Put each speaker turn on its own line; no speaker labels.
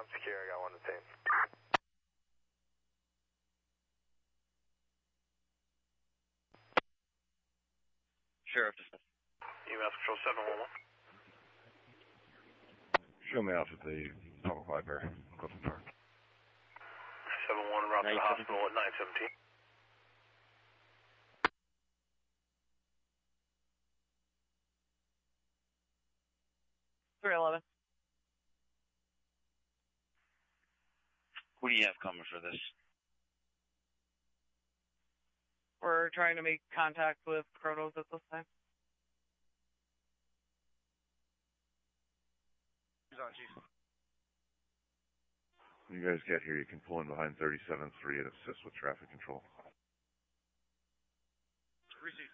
Ground secure, I got one to team.
Sheriff dismissed.
EMS Control 711.
Show me off at the Papa 5 Bear, Clifton Park.
7-1, route to the hospital at 917.
Who do you have coming for this?
We're trying to make contact with Kronos at this time.
Who's on, Chief?
When you guys get here, you can pull in behind 37-3 and assist with traffic control.
Receive.